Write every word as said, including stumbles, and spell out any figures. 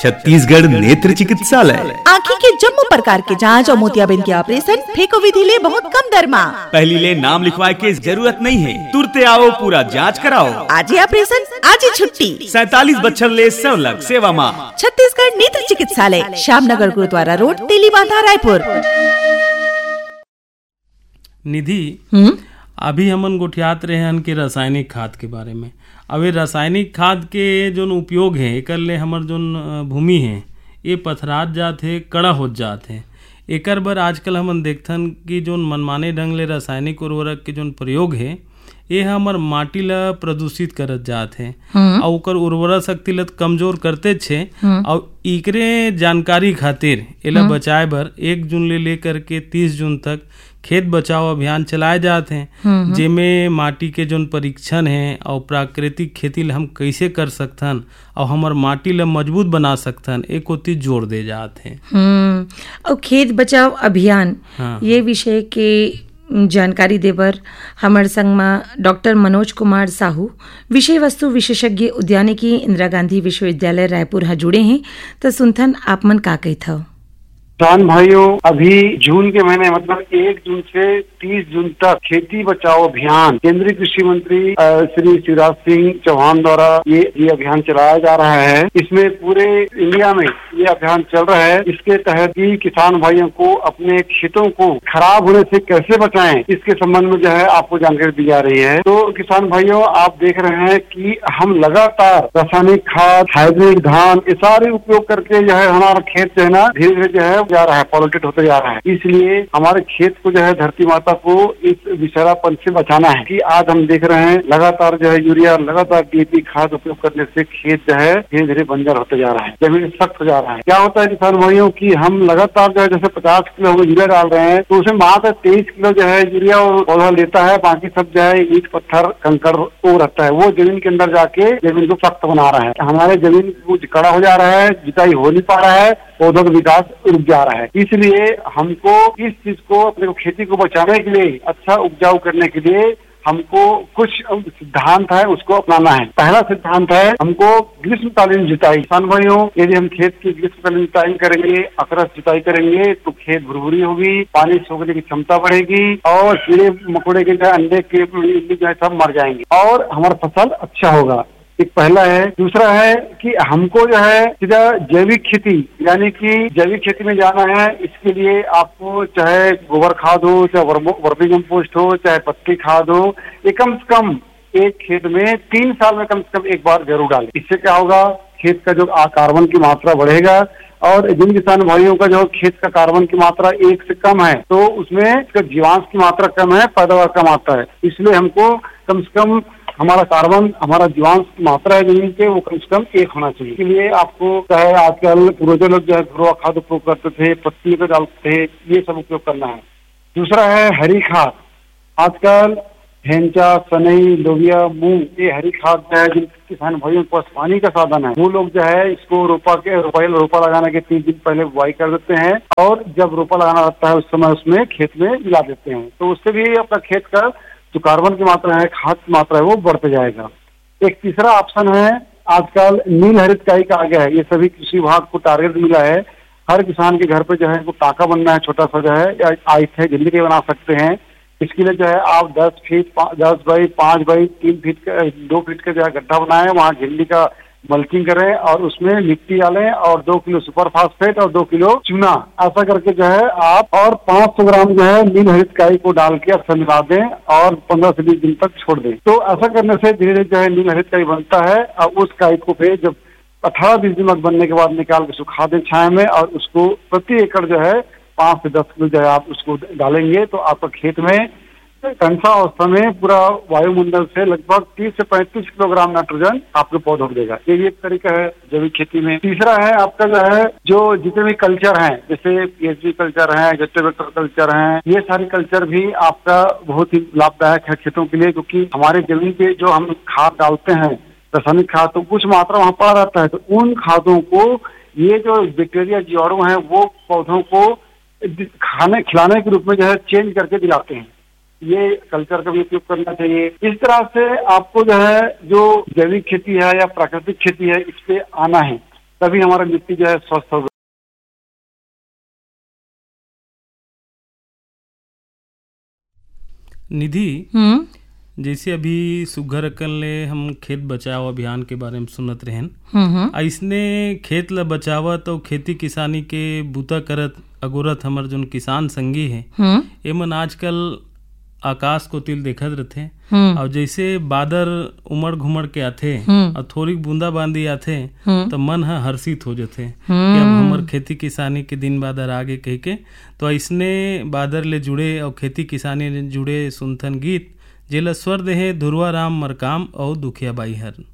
छत्तीसगढ़ नेत्र चिकित्सालय। आँखी के जम्मो प्रकार के जांच और मोतियाबिंद के ऑपरेशन फेको विधि ले बहुत कम दर मा। पहली ले नाम लिखवाए के जरूरत नहीं है, तुरते आओ पूरा जांच कराओ। आज ही ऑपरेशन आज ही छुट्टी। सैतालीस बच्चर ले सवलग सेवा मा। छत्तीसगढ़ नेत्र चिकित्सालय, श्यामनगर गुरुद्वारा रोड, तेलीबांधा, रायपुर। निधि, अभी हमन गोठियात रहे हन के रासायनिक खाद के बारे में। अब रासायनिक खाद के जो उपयोग है एकर ले हमर जो भूमि है ये पथरात जात है, कड़ा होत जात है। एकर बर आजकल हमन देखथन कि जो मनमाने ढंग ले रासायनिक उर्वरक के जो प्रयोग है ये हमर माटी ला प्रदूषित करत जात है और ओकर उर्वरक शक्ति ला कमजोर करते छे। और इकरे जानकारी खातिर एला बचाए बर एक जून ले लेकर के तीस जून तक खेत बचाओ अभियान चलाए जाते हैं, जेमे माटी के जो परीक्षण है और प्राकृतिक खेती ला हम कैसे कर सकथन और हमार माटी ला मजबूत बना सकथन एक ओती जोर दे जाते हैं। हम्म और खेत बचाओ अभियान हाँ। ये विषय के जानकारी देबर हमारे संग में डॉक्टर मनोज कुमार साहू, विषय वस्तु विशेषज्ञ उद्यानिकी, इंदिरा गांधी विश्वविद्यालय रायपुर हा जुड़े हैं। तो सुनथन आप मन का कहत हो? किसान भाइयों, अभी जून के महीने मतलब एक जून से तीस जून तक खेती बचाओ अभियान केंद्रीय कृषि मंत्री श्री शिवराज सिंह चौहान द्वारा ये ये अभियान चलाया जा रहा है। इसमें पूरे इंडिया में ये अभियान चल रहा है। इसके तहत ही किसान भाइयों को अपने खेतों को खराब होने से कैसे बचाएं इसके संबंध में जो है आपको जानकारी दी जा रही है। तो किसान भाइयों, आप देख रहे हैं कि हम लगातार रासायनिक खाद, हाइब्रिड धान ये सारे उपयोग करके जो है हमारा खेत जो है ना धीरे धीरे जो है जा रहा है, पॉल्यूटेड होते जा रहा है। इसलिए हमारे खेत को जो है धरती माता को इस विषैलापन से बचाना है कि आज हम देख रहे हैं लगातार जो है यूरिया, लगातार डीएपी खाद उपयोग करने से खेत जो है धीरे धीरे बंजर होते जा रहा है, जमीन सख्त हो जा रहा है। क्या होता है किसान भाइयों की हम लगातार जो है जैसे पचास किलो हम यूरिया डाल रहे हैं तो उसमें मात्र तेईस किलो जो है यूरिया और पौधा लेता है, बाकी सब जो है ईंट पत्थर कंकड़ वो रहता है, वो जमीन के अंदर जाके जमीन को सख्त बना रहा है। हमारे जमीन कुछ कड़ा हो जा रहा है, जुताई हो नहीं पा रहा है, पौधों का विकास रुक जा रहा है। इसलिए हमको इस चीज को अपने को खेती को बचाने के लिए, अच्छा उपजाऊ करने के लिए हमको कुछ सिद्धांत है उसको अपनाना है। पहला सिद्धांत है हमको ग्रीष्मकालीन जुताई। किसान भाइयों, यदि हम खेत की ग्रीष्मकालीन जुताई करेंगे, अकरस जुताई करेंगे तो खेत भुरभुरी होगी, पानी सोखने की क्षमता बढ़ेगी और कीड़े मकोड़े के अंडे के जो है सब मर जाएंगे और हमारा फसल अच्छा होगा। एक पहला है। दूसरा है कि हमको जो है सीधा जैविक खेती यानी कि जैविक खेती में जाना है। इसके लिए आपको चाहे गोबर खाद हो, चाहे वर्मी कंपोस्ट हो, चाहे पत्ती खाद हो, ये कम से कम एक खेत में तीन साल में कम से कम एक बार जरूर डालें। इससे क्या होगा, खेत का जो कार्बन की मात्रा बढ़ेगा और जिन किसान भाइयों का जो खेत का कार्बन की मात्रा एक से कम है तो उसमें इसका जीवांश की मात्रा कम है, पैदावार कम आता है। इसलिए हमको कम से कम हमारा कार्बन, हमारा जीवांश की मात्रा है जमीन के वो कम से कम एक होना चाहिए। इसलिए आपको चाहे आजकल पूर्वज लोग जो है घरुआ खाद उपयोग करते थे, पत्ती पे डालते थे, ये सब उपयोग करना है। दूसरा है हरी खाद। आजकल ढेंचा, सनई, लोबिया, मूंग, ये हरी खाद जो है जिन किसान भाइयों के पास पानी का साधन है वो लोग जो है इसको रोपा के रोपाई रोपा लगाने के तीन दिन पहले बुआई कर देते हैं और जब रोपा लगाना रहता है उस समय उसमें खेत में मिला देते हैं। तो उससे भी अपना खेत का जो कार्बन की मात्रा है, खाद की मात्रा है वो बढ़ते जाएगा। एक तीसरा ऑप्शन है, आजकल नील हरित काई का आ गया है। ये सभी कृषि विभाग को टारगेट मिला है। हर किसान के घर पे जो है वो टाका बनना है, छोटा सा जो है या आइस है झिल्ली के बना सकते हैं। इसके लिए जो है आप दस फीट दस बाई पाँच बाई तीन फीट का दो फीट का जो है गड्ढा बनाए, वहाँ झिल्ली का मल्चिंग करें और उसमें मिट्टी डालें और दो किलो सुपर फास्फेट और दो किलो चूना ऐसा करके जो है आप और पाँच सौ ग्राम जो है नील हरित काई को डाल के अच्छा मिला दें और पंद्रह से बीस दिन तक छोड़ दें। तो ऐसा करने से धीरे धीरे जो है नील हरित काई बनता है और उस काई को फिर जब अठारह बीस दिन बनने के बाद निकाल के सुखा दें छाया में और उसको प्रति एकड़ जो है पाँच से दस किलो जो है आप उसको डालेंगे तो आपका खेत में कंसा अवस्था में पूरा वायुमंडल से लगभग तीस से पैंतीस किलोग्राम नाइट्रोजन आपके पौधों को देगा। ये एक तरीका है जैविक खेती में। तीसरा है आपका जो है जो जितने भी कल्चर हैं, जैसे पीएचडी कल्चर है, जट्टेवेक्टर कल्चर है, ये सारे कल्चर भी आपका बहुत ही लाभदायक है खेतों के लिए, क्योंकि हमारे जमीन पे जो हम खाद डालते हैं रासायनिक खाद तो कुछ मात्रा वहाँ पड़ा रहता है, तो उन खादों को ये जो बैक्टीरिया जीवाणु हैं वो पौधों को खाने खिलाने के रूप में जो है चेंज करके दिलाते हैं। ये कल्चर का भी उपयोग करना चाहिए। इस तरह से आपको जो है जो जैविक खेती है या प्राकृतिक खेती है इस पे आना है। तभी हमारा मिट्टी जो है स्वस्थ होगा। निधि, हम्म जैसे अभी सुघर अकल ले हम खेत बचाओ अभियान के बारे में सुनत रहेन, हम्म ऐसने खेत ल बचावत और खेती किसानी के बूता करत अगोरत हमर जोन किसान संगी है, हम्म एमन आजकल आकाश को तिल देखत रहते हम्म और जैसे बादर उमड़ घुमड़ के आथे हम्म। और थोड़ी बूंदा बांदी आथे हम्म। तो मन ह हर्षित हो जाते कि अब हमर खेती किसानी के दिन बादर आगे कह के। तो ऐसने बादर ले जुड़े और खेती किसानी ले जुड़े सुनथन गीत जेला स्वर देहे ध्रुवा राम मरकाम और दुखिया बाई हर।